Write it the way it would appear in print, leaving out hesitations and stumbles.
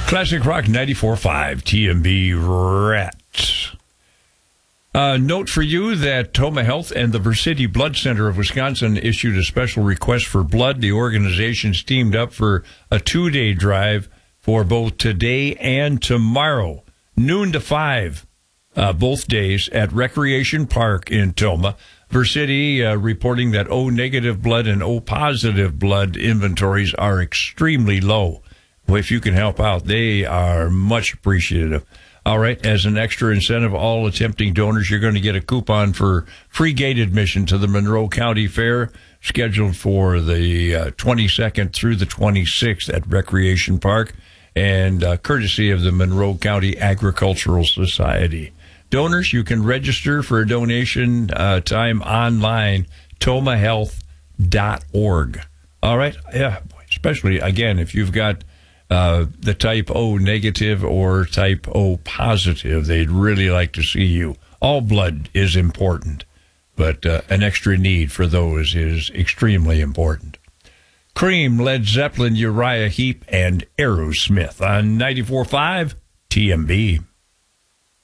Classic Rock 94.5 TMB Rat. Note for you that Toma Health and the Versiti Blood Center of Wisconsin issued a special request for blood. The organization's teamed up for a 2-day drive for both today and tomorrow, noon to 5, both days at Recreation Park in Toma. Versiti reporting that O-negative blood and O-positive blood inventories are extremely low. Well, if you can help out, they are much appreciative. All right, as an extra incentive, all attempting donors, you're going to get a coupon for free gate admission to the Monroe County Fair, scheduled for the 22nd through the 26th at Recreation Park, and courtesy of the Monroe County Agricultural Society. Donors, you can register for a donation time online, tomahealth.org. All right, yeah, especially, again, if you've got the type O negative or type O positive, they'd really like to see you. All blood is important, but an extra need for those is extremely important. Cream, Led Zeppelin, Uriah Heep, and Aerosmith on 94.5 TMB.